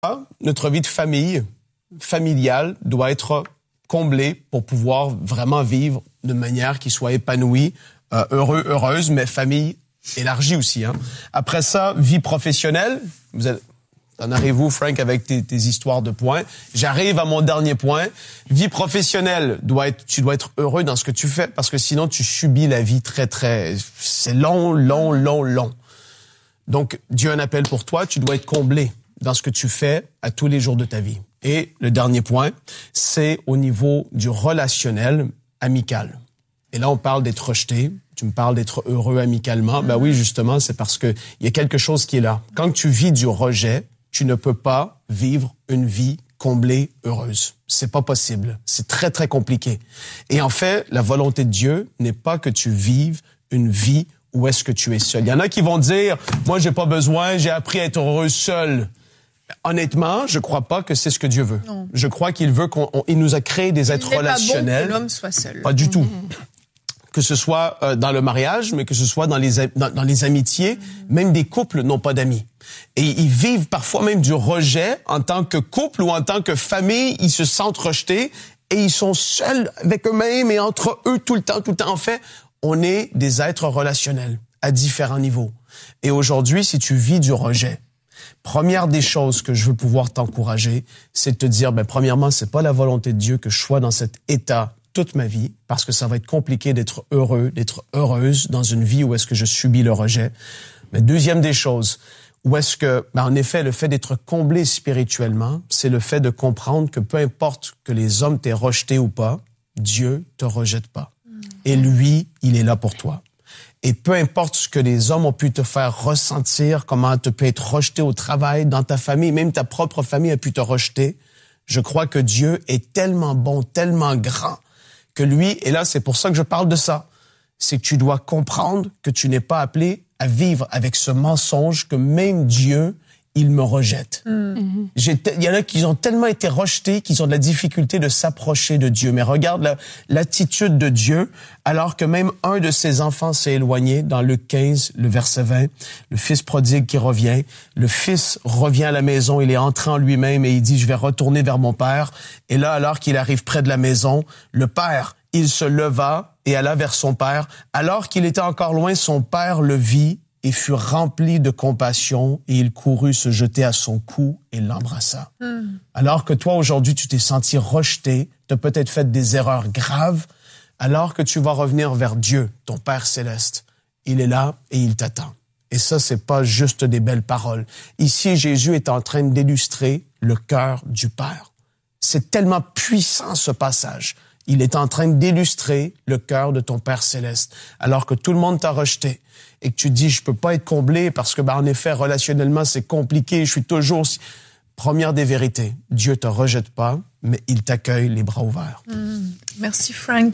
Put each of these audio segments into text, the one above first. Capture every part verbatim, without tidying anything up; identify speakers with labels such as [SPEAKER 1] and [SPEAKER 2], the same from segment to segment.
[SPEAKER 1] Notre vie de famille, familiale, doit être comblée pour pouvoir vraiment vivre de manière qui soit épanouie, euh, heureux, heureuse, mais famille élargie aussi. Hein. Après ça, vie professionnelle. Vous êtes, en arrivez-vous, Frank, avec tes, tes histoires de points. J'arrive à mon dernier point. Vie professionnelle, doit être, tu dois être heureux dans ce que tu fais parce que sinon tu subis la vie très, très... C'est long, long, long, long. Donc, Dieu a un appel pour toi. Tu dois être comblé dans ce que tu fais à tous les jours de ta vie. Et le dernier point, c'est au niveau du relationnel amical. Et là, on parle d'être rejeté. Tu me parles d'être heureux amicalement. Ben oui, justement, c'est parce que il y a quelque chose qui est là. Quand tu vis du rejet, tu ne peux pas vivre une vie comblée, heureuse. C'est pas possible. C'est très, très compliqué. Et en fait, la volonté de Dieu n'est pas que tu vives une vie où est-ce que tu es seul. Il y en a qui vont dire, moi, j'ai pas besoin, j'ai appris à être heureux seul. Honnêtement, je crois pas que c'est ce que Dieu veut. Non. Je crois qu'il veut qu'on, on, il nous a créé des êtres relationnels. Il n'est pas bon que l'homme soit seul. Pas du tout. Mm-hmm. Que ce soit euh, dans le mariage, mais que ce soit dans les dans, dans les amitiés, mm-hmm. Même des couples n'ont pas d'amis. Et ils vivent parfois même du rejet en tant que couple ou en tant que famille. Ils se sentent rejetés et ils sont seuls avec eux-mêmes et entre eux tout le temps, tout le temps. En fait, on est des êtres relationnels à différents niveaux. Et aujourd'hui, si tu vis du rejet, première des choses que je veux pouvoir t'encourager, c'est de te dire, ben, premièrement, c'est pas la volonté de Dieu que je sois dans cet état toute ma vie, parce que ça va être compliqué d'être heureux, d'être heureuse dans une vie où est-ce que je subis le rejet. Mais deuxième des choses, où est-ce que, ben, en effet, le fait d'être comblé spirituellement, c'est le fait de comprendre que peu importe que les hommes t'aient rejeté ou pas, Dieu te rejette pas. Et lui, il est là pour toi. Et peu importe ce que les hommes ont pu te faire ressentir, comment tu peux être rejeté au travail, dans ta famille, même ta propre famille a pu te rejeter, je crois que Dieu est tellement bon, tellement grand, que lui, et là, c'est pour ça que je parle de ça, c'est que tu dois comprendre que tu n'es pas appelé à vivre avec ce mensonge que même Dieu, il me rejette. Mm-hmm. J'ai te, il y en a qui ont tellement été rejetés qu'ils ont de la difficulté de s'approcher de Dieu. Mais regarde la, l'attitude de Dieu, alors que même un de ses enfants s'est éloigné, dans Luc quinze, le verset vingt, le fils prodigue qui revient. Le fils revient à la maison, il est entré en lui-même et il dit, je vais retourner vers mon père. Et là, alors qu'il arrive près de la maison, le père, il se leva et alla vers son père. Alors qu'il était encore loin, son père le vit et fut rempli de compassion, et il courut se jeter à son cou et l'embrassa. Mm. Alors que toi, aujourd'hui, tu t'es senti rejeté, tu as peut-être fait des erreurs graves, alors que tu vas revenir vers Dieu, ton Père céleste. Il est là et il t'attend. Et ça, c'est pas juste des belles paroles. Ici, Jésus est en train d'illustrer le cœur du Père. C'est tellement puissant, ce passage. Il est en train d'illustrer le cœur de ton Père céleste, alors que tout le monde t'a rejeté et que tu dis, je peux pas être comblé parce que, ben, en effet, relationnellement, c'est compliqué, je suis toujours... Première des vérités, Dieu te rejette pas, mais il t'accueille les bras ouverts.
[SPEAKER 2] Mmh, merci Frank.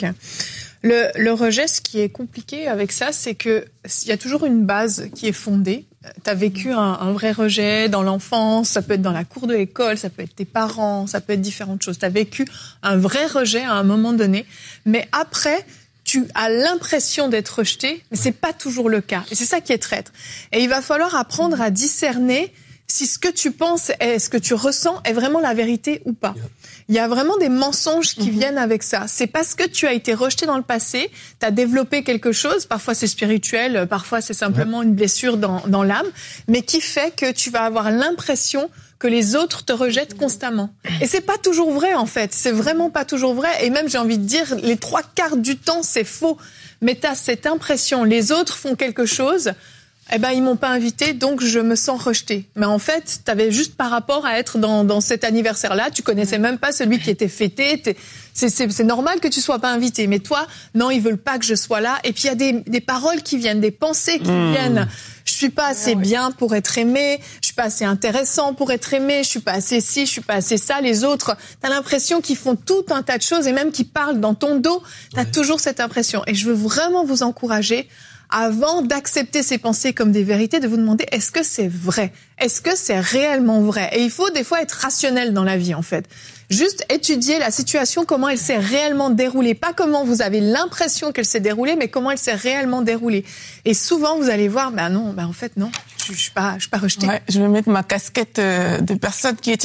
[SPEAKER 2] Le, le rejet, ce qui est compliqué avec ça, c'est que il y a toujours une base qui est fondée. Tu as vécu un, un vrai rejet dans l'enfance, ça peut être dans la cour de l'école, ça peut être tes parents, ça peut être différentes choses. Tu as vécu un vrai rejet à un moment donné, mais après, tu as l'impression d'être rejeté, mais c'est pas toujours le cas. Et c'est ça qui est traître. Et il va falloir apprendre à discerner si ce que tu penses et ce que tu ressens est vraiment la vérité ou pas. Il y a vraiment des mensonges qui mm-hmm. viennent avec ça. C'est parce que tu as été rejeté dans le passé, tu as développé quelque chose, parfois c'est spirituel, parfois c'est simplement ouais. une blessure dans, dans l'âme, mais qui fait que tu vas avoir l'impression que les autres te rejettent constamment. Et c'est pas toujours vrai, en fait. C'est vraiment pas toujours vrai. Et même, j'ai envie de dire, les trois quarts du temps, c'est faux. Mais t'as cette impression, les autres font quelque chose, eh ben, ils m'ont pas invité, donc je me sens rejetée. Mais en fait, t'avais juste par rapport à être dans, dans cet anniversaire-là, tu connaissais même pas celui qui était fêté, t'es, c'est, c'est, c'est normal que tu sois pas invité. Mais toi, non, ils veulent pas que je sois là. Et puis, il y a des, des paroles qui viennent, des pensées qui mmh. viennent. Je suis pas assez bien pour être aimé, je suis pas assez intéressant pour être aimé, je suis pas assez ci, je suis pas assez ça. Les autres, t'as l'impression qu'ils font tout un tas de choses et même qu'ils parlent dans ton dos. T'as ouais. toujours cette impression. Et je veux vraiment vous encourager, avant d'accepter ces pensées comme des vérités, de vous demander, est-ce que c'est vrai? Est-ce que c'est réellement vrai? Et il faut des fois être rationnel dans la vie, en fait. Juste étudier la situation, comment elle s'est réellement déroulée. Pas comment vous avez l'impression qu'elle s'est déroulée, mais comment elle s'est réellement déroulée. Et souvent, vous allez voir, ben non, ben en fait, non, je, je suis pas, je suis pas rejetée.
[SPEAKER 3] Ouais, je vais mettre ma casquette de personne qui est